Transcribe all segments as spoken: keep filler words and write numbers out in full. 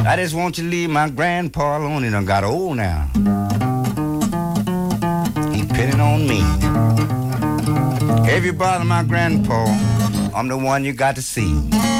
I just want you to leave my grandpa alone. He done got old now. He depending on me. If you bother my grandpa, I'm the one you got to see.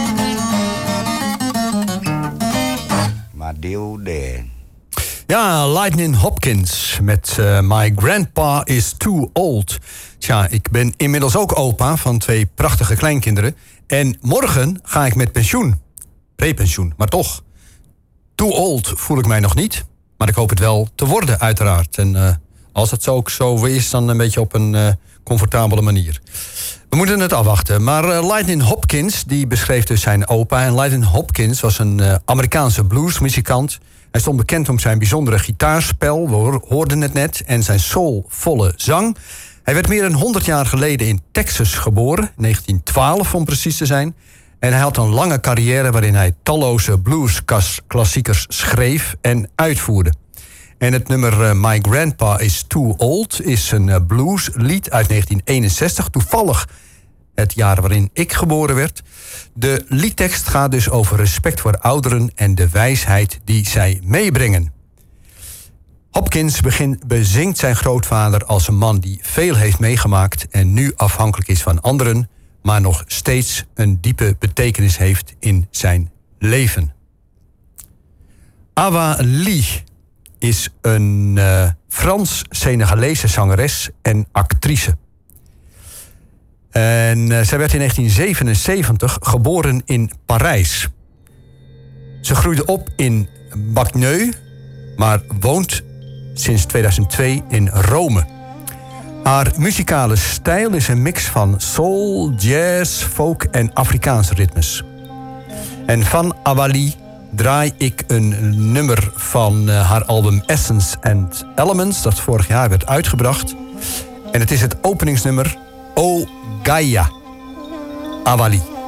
My dear old dad. Ja, Lightning Hopkins met uh, My Grandpa is Too Old. Tja, ik ben inmiddels ook opa van twee prachtige kleinkinderen. En morgen ga ik met pensioen. Prepensioen, maar toch. Too old voel ik mij nog niet. Maar ik hoop het wel te worden, uiteraard. En uh, als het zo ook zo is, dan een beetje op een uh, comfortabele manier. We moeten het afwachten. Maar uh, Lightning Hopkins, die beschreef dus zijn opa. En Lightning Hopkins was een uh, Amerikaanse bluesmuzikant. Hij stond bekend om zijn bijzondere gitaarspel, we hoorden het net, en zijn soulvolle zang. Hij werd meer dan honderd jaar geleden in Texas geboren, negentien twaalf om precies te zijn. En hij had een lange carrière waarin hij talloze bluesklassiekers schreef en uitvoerde. En het nummer uh, My Grandpa is Too Old is een uh, blueslied uit negentien eenenzestig, toevallig het jaar waarin ik geboren werd. De liedtekst gaat dus over respect voor ouderen en de wijsheid die zij meebrengen. Hopkins begint, bezingt zijn grootvader als een man die veel heeft meegemaakt en nu afhankelijk is van anderen, maar nog steeds een diepe betekenis heeft in zijn leven. Awa Lee is een uh, Frans-Senegalese zangeres en actrice. En uh, zij werd in negentien zevenenzeventig geboren in Parijs. Ze groeide op in Bagneux, maar woont sinds tweeduizend twee in Rome. Haar muzikale stijl is een mix van soul, jazz, folk en Afrikaanse ritmes. En van Awa Lee draai ik een nummer van uh, haar album Essence and Elements, dat vorig jaar werd uitgebracht. En het is het openingsnummer O Gaia, Awa Lee.